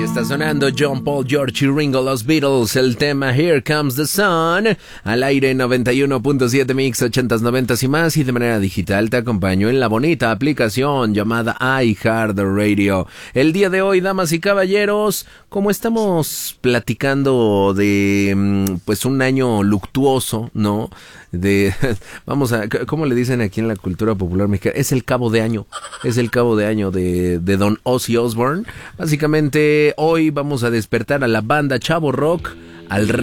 Está sonando John Paul, George y Ringo, los Beatles, el tema Here Comes the Sun, al aire 91.7 Mix 80s, 90s y más, y de manera digital te acompaño en la bonita aplicación llamada iHeartRadio. El día de hoy, damas y caballeros, como estamos platicando de pues un año luctuoso, ¿no? Vamos a, ¿cómo le dicen aquí en la cultura popular mexicana? Es el cabo de año de Don Ozzy Osbourne. Básicamente hoy vamos a despertar a la banda Chavo Rock, al